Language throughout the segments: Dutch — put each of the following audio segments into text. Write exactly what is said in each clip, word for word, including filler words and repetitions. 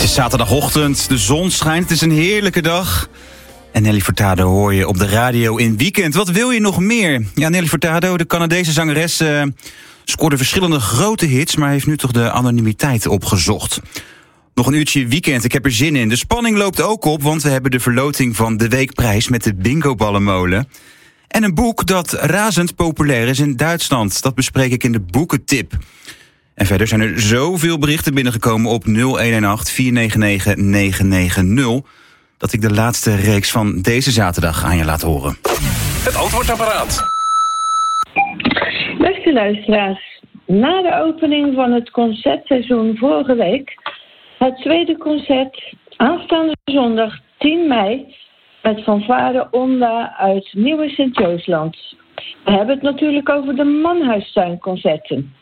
is zaterdagochtend, de zon schijnt, het is een heerlijke dag. En Nelly Furtado hoor je op de radio in Weekend. Wat wil je nog meer? Ja, Nelly Furtado, de Canadese zangeres, uh, scoorde verschillende grote hits, maar heeft nu toch de anonimiteit opgezocht. Nog een uurtje Weekend, ik heb er zin in. De spanning loopt ook op, want we hebben de verloting van de weekprijs met de bingo-ballenmolen. En een boek dat razend populair is in Duitsland. Dat bespreek ik in de boekentip. En verder zijn er zoveel berichten binnengekomen op nul een acht vier negen negen negen negen nul... dat ik de laatste reeks van deze zaterdag aan je laat horen. Het antwoordapparaat. Beste luisteraars, na de opening van het concertseizoen vorige week, het tweede concert aanstaande zondag tien mei met fanfare Onda uit Nieuwe Sint-Joosland. We hebben het natuurlijk over de Manhuistuinconcerten.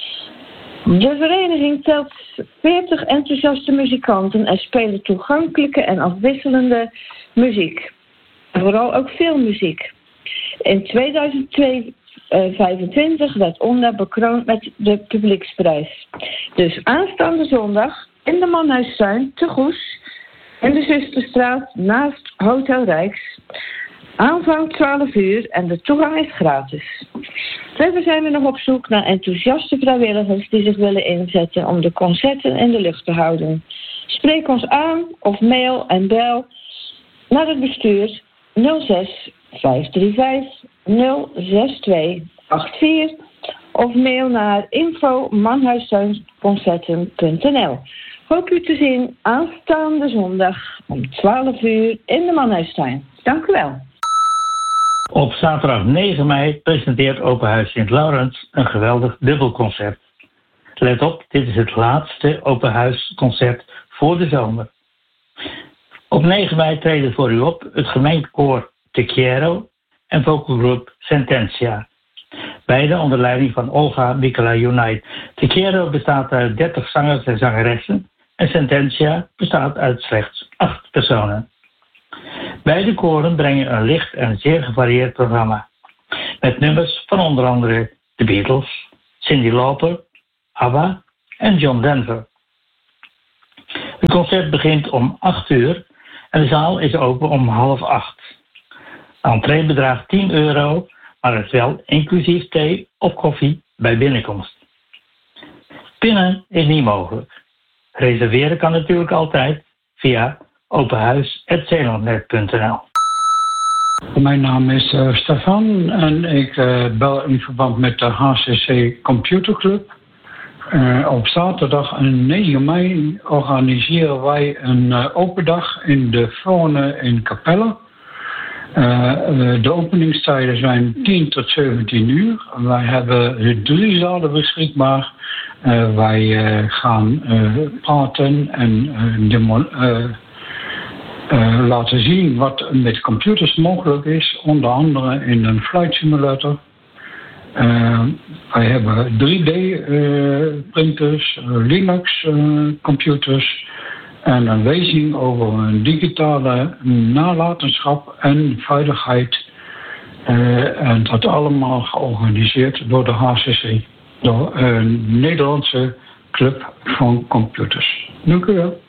De vereniging telt veertig enthousiaste muzikanten en spelen toegankelijke en afwisselende muziek. En vooral ook filmmuziek. In tweeduizend vijfentwintig werd Onda bekroond met de publieksprijs. Dus aanstaande zondag in de Manhuistuin te Goes, in de Zusterstraat naast Hotel Rijks. Aanvang twaalf uur en de toegang is gratis. Verder zijn we nog op zoek naar enthousiaste vrijwilligers die zich willen inzetten om de concerten in de lucht te houden. Spreek ons aan of mail en bel naar het bestuur nul zes vijf drie vijf nul zes twee acht vier of mail naar info manhuistuinconcerten punt n l. Hoop u te zien aanstaande zondag om twaalf uur in de Manhuistuin. Dank u wel. Op zaterdag negen mei presenteert Open Huis Sint-Laurens een geweldig dubbelconcert. Let op, dit is het laatste Open Huis concert voor de zomer. Op negen mei treden voor u op het gemengkoor Te Quiero en vocalgroep Sentencia. Beide onder leiding van Olga Mikolajunaj. Te Quiero bestaat uit dertig zangers en zangeressen en Sentencia bestaat uit slechts acht personen. Beide koren brengen een licht en zeer gevarieerd programma. Met nummers van onder andere The Beatles, Cyndi Lauper, ABBA en John Denver. Het concert begint om acht uur en de zaal is open om half acht. De entree bedraagt tien euro, maar het is wel inclusief thee of koffie bij binnenkomst. Pinnen is niet mogelijk. Reserveren kan natuurlijk altijd via openhuis punt zeelandnet punt n l. Mijn naam is uh, Stefan en ik uh, bel in verband met de H C C Computer Club. Uh, op zaterdag negen mei organiseren wij een uh, open dag in de Faune in Capelle. Uh, uh, de openingstijden zijn tien tot zeventien uur. Wij hebben drie zalen beschikbaar. Uh, wij uh, gaan uh, praten en uh, demo- uh, uh, laten zien wat met computers mogelijk is. Onder andere in een flight simulator. Uh, wij hebben drie D-printers, uh, uh, Linux-computers... Uh, en een lezing over een digitale nalatenschap en veiligheid. Uh, en dat allemaal georganiseerd door de H C C. Door een Nederlandse club van computers. Dank u wel.